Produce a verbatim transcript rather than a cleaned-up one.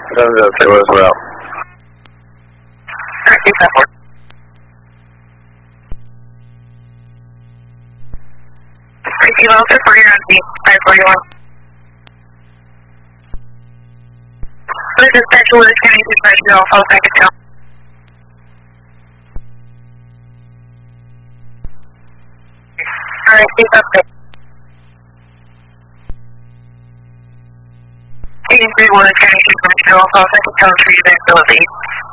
seven zero two as well. Alright, keep that work. Kilo Alpha for your on scene, five forty-one. This is Central Lewis County Supervisor Alpha, second tail. Alright, keep up there. eighty-three Lewis County Supervisor Alpha, second tail, three, back to lead.